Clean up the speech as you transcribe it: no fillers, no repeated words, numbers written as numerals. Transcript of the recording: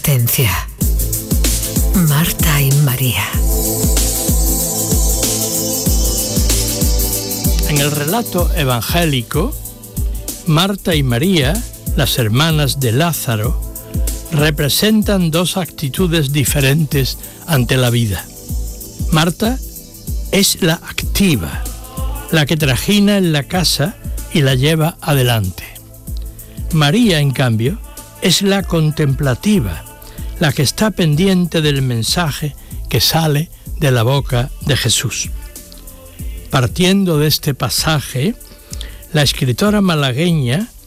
Atencia. Marta y María. En el relato evangélico, Marta y María, las hermanas de Lázaro, representan dos actitudes diferentes ante la vida. Marta es la activa, la que trajina en la casa y la lleva adelante. María, en cambio, es la contemplativa, la que está pendiente del mensaje que sale de la boca de Jesús. Partiendo de este pasaje, la escritora malagueña